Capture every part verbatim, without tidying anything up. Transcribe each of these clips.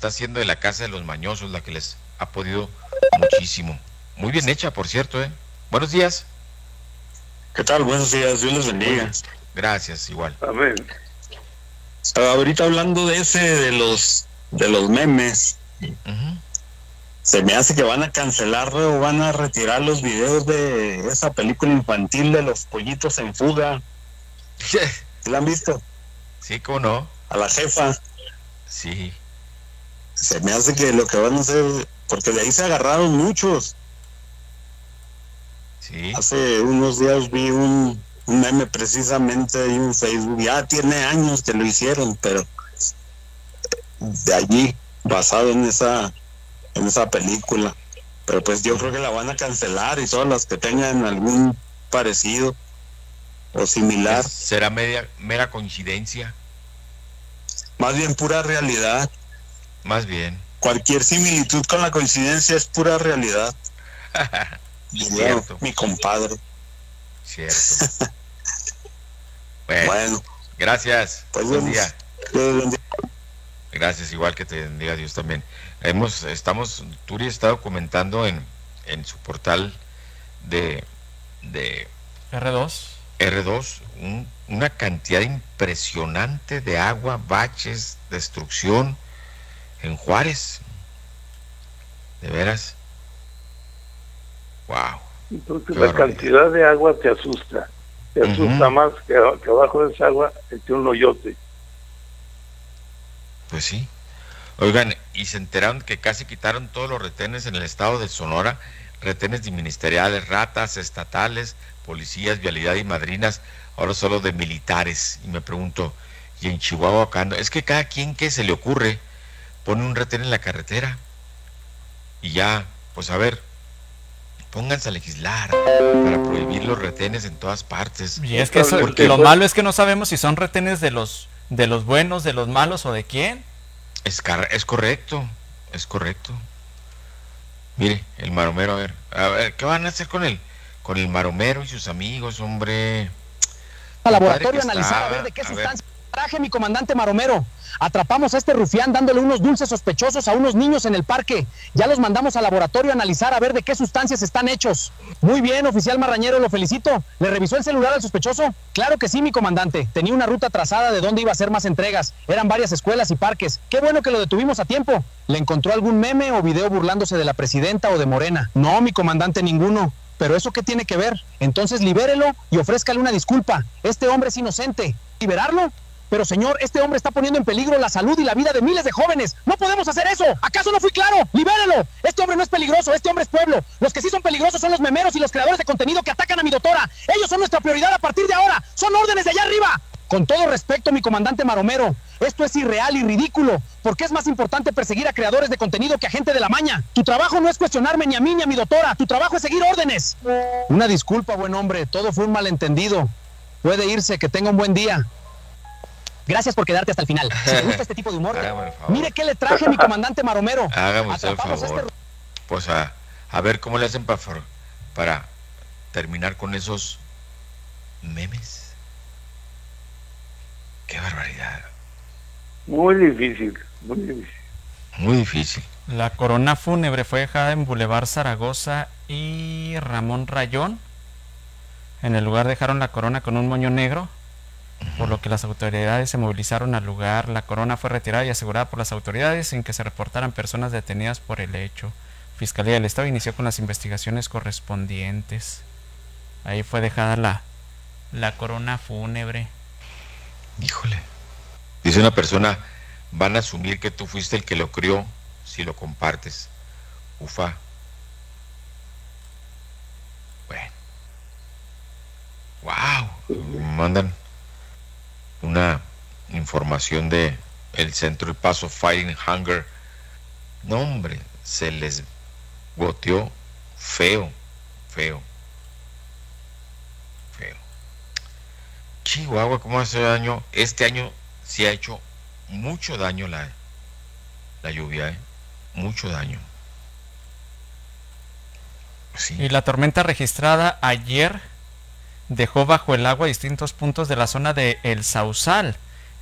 está haciendo de La Casa de los Mañosos, la que les ha podido muchísimo. Muy bien hecha, por cierto, ¿eh? Buenos días. ¿Qué tal? Buenos días, Dios les bendiga. Gracias, igual. Amén. Ahorita hablando de ese, de los, de los memes, uh-huh. Se me hace que van a cancelar o van a retirar los videos de esa película infantil de los pollitos en fuga. ¿La han visto? Sí, ¿cómo no? A la jefa. Sí. Se me hace que lo que van a hacer, porque de ahí se agarraron muchos. Sí. Hace unos días vi un, un meme precisamente en un Facebook, ya tiene años que lo hicieron, pero de allí, basado en esa, en esa película. Pero pues yo creo que la van a cancelar y todas las que tengan algún parecido o similar. ¿Será media, mera coincidencia? Más bien pura realidad. Más bien. Cualquier similitud con la coincidencia es pura realidad. Cierto. Mi compadre. Cierto. bueno, bueno. Gracias. Pues buen vamos. día. Buen día. Gracias, igual que te bendiga Dios también. Hemos, estamos, Turi está documentando en, en su portal de, de R dos. R dos un, una cantidad impresionante de agua, baches, destrucción en Juárez. De veras. Wow. Entonces la cantidad de agua te asusta. Te asusta uh-huh. más que, que abajo de esa agua esté un hoyote. Pues sí. Oigan, y se enteraron que casi quitaron todos los retenes en el estado de Sonora, retenes ministeriales, ratas, estatales, policías, vialidad y madrinas, ahora solo de militares. Y me pregunto, ¿y en Chihuahua acá ando? Es que cada quien que se le ocurre pone un retén en la carretera. Y ya, pues a ver, pónganse a legislar para prohibir los retenes en todas partes. Y es que eso, porque lo malo es que no sabemos si son retenes de los de los buenos, de los malos o de quién. Es, car- es correcto, es correcto. Mire, el maromero, a ver, a ver, ¿qué van a hacer con él? Con el maromero y sus amigos, hombre. Al laboratorio analizar a ver de qué sustancia traje mi comandante Maromero. Atrapamos a este rufián dándole unos dulces sospechosos a unos niños en el parque. Ya los mandamos al laboratorio a analizar a ver de qué sustancias están hechos. Muy bien, oficial Marrañero, lo felicito. ¿Le revisó el celular al sospechoso? Claro que sí, mi comandante. Tenía una ruta trazada de dónde iba a hacer más entregas. Eran varias escuelas y parques. Qué bueno que lo detuvimos a tiempo. ¿Le encontró algún meme o video burlándose de la presidenta o de Morena? No, mi comandante, ninguno. ¿Pero eso qué tiene que ver? Entonces libérelo y ofrézcale una disculpa. Este hombre es inocente. ¿Liberarlo? Pero señor, este hombre está poniendo en peligro la salud y la vida de miles de jóvenes. ¡No podemos hacer eso! ¿Acaso no fui claro? ¡Libérelo! Este hombre no es peligroso, este hombre es pueblo. Los que sí son peligrosos son los memeros y los creadores de contenido que atacan a mi doctora. Ellos son nuestra prioridad a partir de ahora. ¡Son órdenes de allá arriba! Con todo respeto, mi comandante Maromero, esto es irreal y ridículo, porque es más importante perseguir a creadores de contenido que a gente de la maña. Tu trabajo no es cuestionarme ni a mí ni a mi doctora, tu trabajo es seguir órdenes. Una disculpa, buen hombre, todo fue un malentendido. Puede irse, que tenga un buen día. Gracias por quedarte hasta el final. Si le gusta este tipo de humor, mire qué le traje a mi comandante Maromero. Hágame usted el favor. Este... Pues a, a ver cómo le hacen para, para terminar con esos memes. Qué barbaridad. Muy difícil, muy difícil. Muy difícil. La corona fúnebre fue dejada en Boulevard Zaragoza y Ramón Rayón. En el lugar dejaron la corona con un moño negro, por lo que las autoridades se movilizaron al lugar. La corona fue retirada y asegurada por las autoridades sin que se reportaran personas detenidas por el hecho. Fiscalía del Estado inició con las investigaciones correspondientes. Ahí fue dejada la, la corona fúnebre. Híjole. Dice una persona, van a asumir que tú fuiste el que lo crió si lo compartes. Ufa. Bueno. Wow. Mandan una información de el Centro y Paso Fighting Hunger. No, hombre, se les goteó feo, feo, feo. Chihuahua, ¿cómo hace daño? Este año sí ha hecho mucho daño la, la lluvia, ¿eh? Mucho daño. Sí. Y la tormenta registrada ayer dejó bajo el agua distintos puntos de la zona de El Sausal,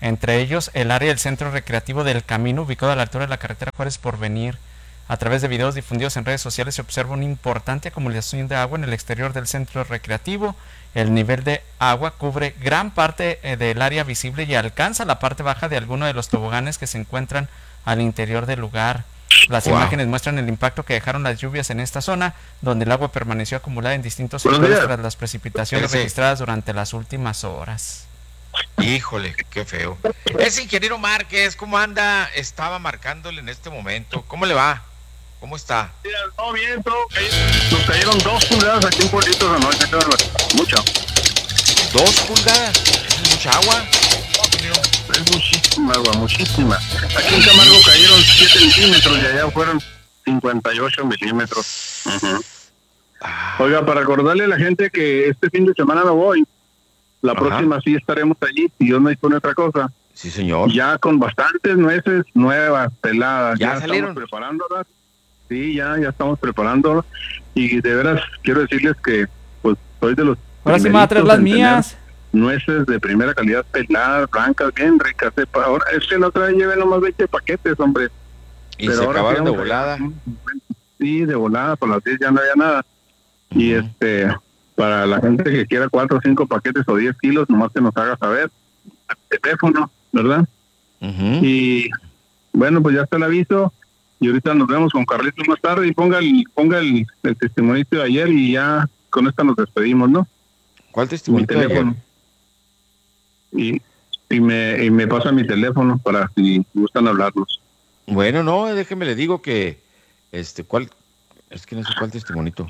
Entre ellos, el área del Centro Recreativo del Camino, ubicado a la altura de la carretera Juárez Porvenir. A través de videos difundidos en redes sociales se observa una importante acumulación de agua en el exterior del centro recreativo. El nivel de agua cubre gran parte del área visible y alcanza la parte baja de algunos de los toboganes que se encuentran al interior del lugar. Las wow. imágenes muestran el impacto que dejaron las lluvias en esta zona, donde el agua permaneció acumulada en distintos sectores tras las precipitaciones Ese. registradas durante las últimas horas. Híjole, qué feo. Ese ingeniero Márquez, ¿cómo anda? Estaba marcándole en este momento. ¿Cómo le va? ¿Cómo está? Mira, todo bien, todo bien. Nos cayeron dos pulgadas aquí en Pueblitos anoche, mucha. ¿Dos pulgadas? ¿Es mucha agua? Es muchísima agua, muchísima. Aquí en Camargo cayeron siete milímetros y allá fueron cincuenta y ocho milímetros. Uh-huh. Ah. Oiga, para recordarle a la gente que este fin de semana no voy. La Ajá. próxima sí estaremos allí, si Dios no dispone otra cosa. Sí, señor. Ya con bastantes nueces nuevas, peladas. Ya, ya salieron. Estamos preparándolas. Sí, ya, ya estamos preparándolas. Y de veras, quiero decirles que, pues, soy de los... Ahora sí me va a traer las mías. Nueces de primera calidad, peladas, blancas, bien ricas. Sepa. Ahora, es que la otra vez llevé nomás veinte paquetes, hombre. Y Pero se ahora acabaron de volada. Sí, de volada, por las diez ya no había nada. Uh-huh. Y este... para la gente que quiera cuatro o cinco paquetes o diez kilos, nomás que nos haga saber al teléfono, ¿verdad? Uh-huh. Y bueno, pues ya está el aviso y ahorita nos vemos con Carlitos más tarde y ponga el ponga el, el testimonio de ayer y ya con esta nos despedimos, ¿no? ¿Cuál testimonio de ayer? Y, y, me, y me pasa mi teléfono para si gustan hablarnos. Bueno, no, déjeme le digo que, este, ¿cuál? Es que no sé cuál testimonito.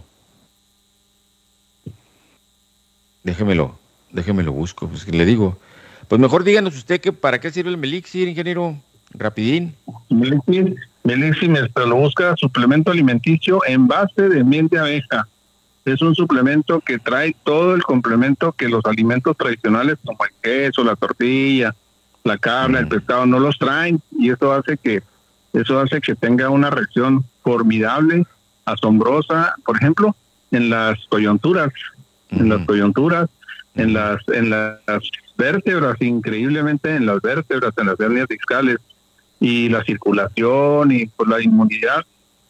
Déjemelo, déjemelo busco, pues que le digo. Pues mejor díganos usted que para qué sirve el Melixir, ingeniero, rapidín. Melixir, Melixir, pero lo busca suplemento alimenticio en base de miel de abeja. Es un suplemento que trae todo el complemento que los alimentos tradicionales como el queso, la tortilla, la carne, mm. el pescado no los traen y eso hace que eso hace que tenga una reacción formidable, asombrosa, por ejemplo, en las coyunturas. en las coyunturas, en las en las vértebras, increíblemente en las vértebras, en las hernias discales y la circulación y por la inmunidad,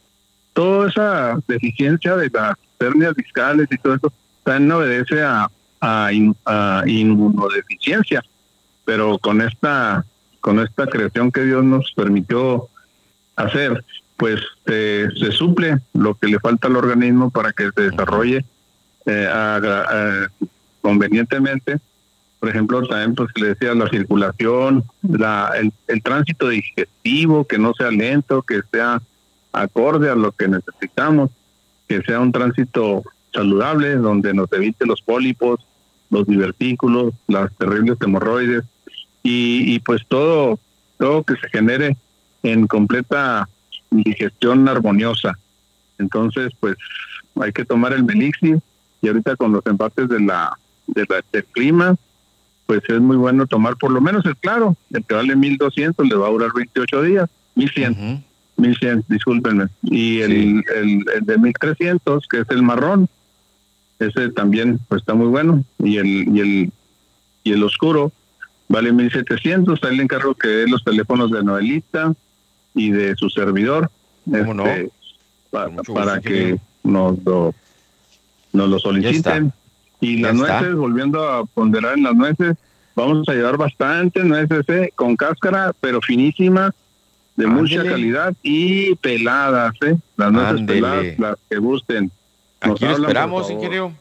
toda esa deficiencia de las hernias discales y todo eso también obedece a, a, in, a inmunodeficiencia, pero con esta con esta creación que Dios nos permitió hacer, pues eh, se suple lo que le falta al organismo para que se desarrolle Eh, a, a, convenientemente. Por ejemplo, también pues le decía la circulación, la el, el tránsito digestivo, que no sea lento, que sea acorde a lo que necesitamos, que sea un tránsito saludable, donde nos evite los pólipos, los divertículos, las terribles hemorroides y, y pues todo todo que se genere en completa digestión armoniosa. Entonces pues hay que tomar el Melixir. Y ahorita con los embates de la, de la del clima, pues es muy bueno tomar por lo menos el claro, el que vale mil doscientos le va a durar veintiocho días, mil cien, uh-huh. mil cien, discúlpenme. Y el, sí. el, el de mil trescientos, que es el marrón, ese también pues está muy bueno. Y el y el y el oscuro vale mil setecientos. Ahí le encargo que dé los teléfonos de Noelita y de su servidor. ¿Cómo este, no? Para, para que nos lo nos lo soliciten. Y las nueces, volviendo a ponderar en las nueces, vamos a llevar bastantes nueces ¿eh? con cáscara, pero finísimas, de Ándele. mucha calidad y peladas, ¿eh? Las nueces Ándele. peladas, las que gusten. Nos Aquí lo esperamos, ingeniero.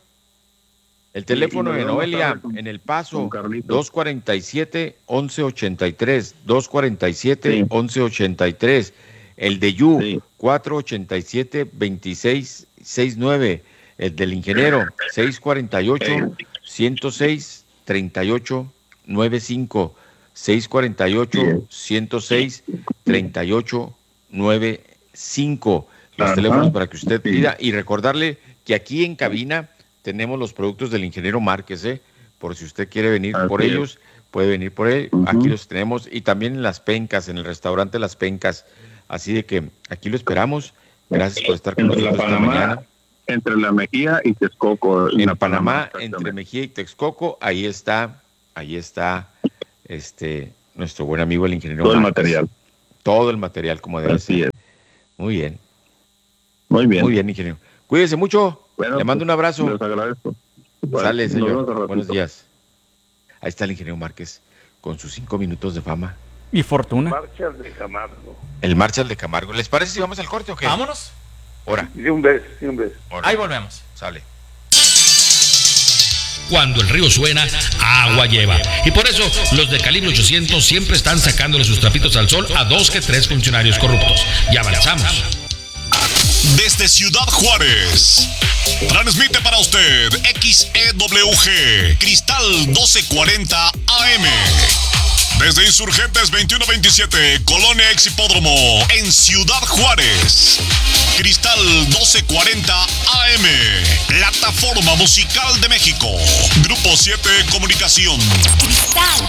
El teléfono sí, de Noelia con, en El Paso, dos cuarenta y siete, once ochenta y tres, dos cuarenta y siete, sí. once ochenta y tres. El de Yu, sí. cuatro ochenta y siete, veintiséis sesenta y nueve. El del ingeniero, seis cuarenta y ocho, ciento seis, treinta y ocho, noventa y cinco, seis cuarenta y ocho, ciento seis, treinta y ocho, noventa y cinco. Los Ajá. teléfonos para que usted pida y recordarle que aquí en cabina tenemos los productos del ingeniero Márquez, ¿eh? Por si usted quiere venir Así por es. ellos, puede venir por él. Uh-huh. Aquí los tenemos y también en Las Pencas, en el restaurante Las Pencas. Así de que aquí lo esperamos. Gracias por estar con nosotros esta mañana. Entre La Mejía y Texcoco. En, en Panamá, Panamá entre Mejía y Texcoco, ahí está, ahí está este Nuestro buen amigo el ingeniero Todo Márquez. el material. Todo el material como debe Así ser. es. Muy bien. Muy bien. Muy bien, ingeniero. Cuídese mucho. Bueno, Le mando un abrazo. Les agradezco. Sale, Nos señor. vemos al ratito. Buenos días. Ahí está el ingeniero Márquez con sus cinco minutos de fama. Y fortuna. Marchas de Camargo. El Marshall de Camargo. ¿Les parece si vamos al corte o qué? Vámonos. Hora. De un beso, de un beso. Hora. Ahí volvemos. Sale. Cuando el río suena, agua lleva. Y por eso los de Calibre ochocientos siempre están sacándole sus trapitos al sol a dos que tres funcionarios corruptos. Y avanzamos. Desde Ciudad Juárez, transmite para usted X E W G, Cristal doce cuarenta A M. Desde Insurgentes veintiuno veintisiete, Colonia Ex Hipódromo, en Ciudad Juárez. Cristal doce cuarenta A M, plataforma musical de México. Grupo siete Comunicación. Cristal.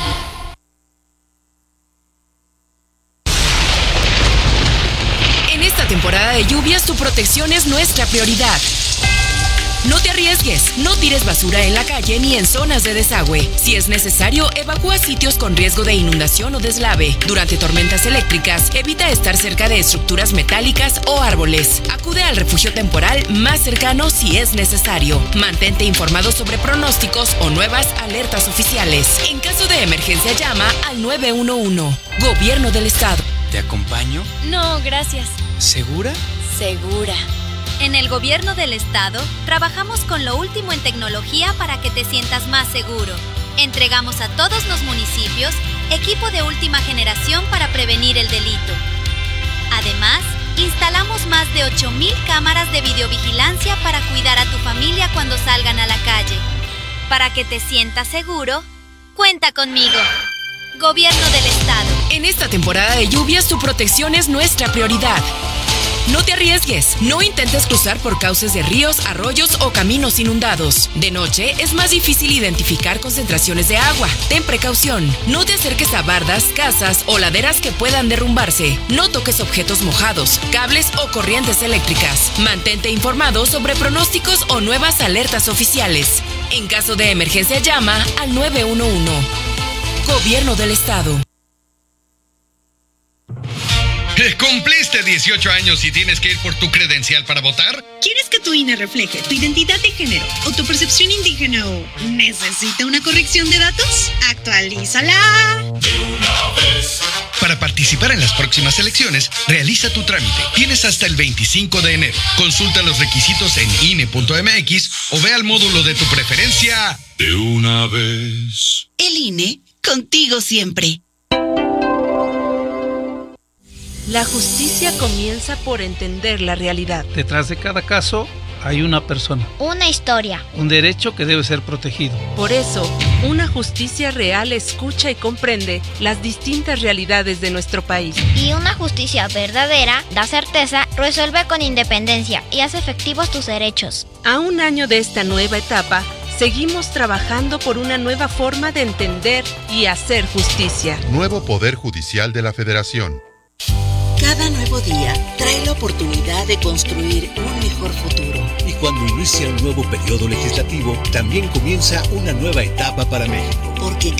En esta temporada de lluvias, tu protección es nuestra prioridad. No te arriesgues, no tires basura en la calle ni en zonas de desagüe. Si es necesario, evacúa sitios con riesgo de inundación o deslave. Durante tormentas eléctricas, evita estar cerca de estructuras metálicas o árboles. Acude al refugio temporal más cercano si es necesario. Mantente informado sobre pronósticos o nuevas alertas oficiales. En caso de emergencia, llama al nueve uno uno. Gobierno del Estado. ¿Te acompaño? No, gracias. ¿Segura? Segura. En el Gobierno del Estado, trabajamos con lo último en tecnología para que te sientas más seguro. Entregamos a todos los municipios equipo de última generación para prevenir el delito. Además, instalamos más de ocho mil cámaras de videovigilancia para cuidar a tu familia cuando salgan a la calle. Para que te sientas seguro, cuenta conmigo. Gobierno del Estado. En esta temporada de lluvias, tu protección es nuestra prioridad. No te arriesgues, no intentes cruzar por cauces de ríos, arroyos o caminos inundados. De noche es más difícil identificar concentraciones de agua. Ten precaución, no te acerques a bardas, casas o laderas que puedan derrumbarse. No toques objetos mojados, cables o corrientes eléctricas. Mantente informado sobre pronósticos o nuevas alertas oficiales. En caso de emergencia, llama al nueve uno uno. Gobierno del Estado. ¿Cumpliste dieciocho años y tienes que ir por tu credencial para votar? ¿Quieres que tu I N E refleje tu identidad de género o tu percepción indígena o necesita una corrección de datos? ¡Actualízala! De una vez. Para participar en las próximas elecciones, realiza tu trámite. Tienes hasta el veinticinco de enero. Consulta los requisitos en I N E punto M X o ve al módulo de tu preferencia. De una vez. El I N E, contigo siempre. La justicia comienza por entender la realidad. Detrás de cada caso hay una persona. Una historia. Un derecho que debe ser protegido. Por eso, una justicia real escucha y comprende las distintas realidades de nuestro país. Y una justicia verdadera da certeza, resuelve con independencia y hace efectivos tus derechos. A un año de esta nueva etapa, seguimos trabajando por una nueva forma de entender y hacer justicia. Nuevo Poder Judicial de la Federación. Cada nuevo día trae la oportunidad de construir un mejor futuro. Y cuando inicia un nuevo periodo legislativo, también comienza una nueva etapa para México. Porque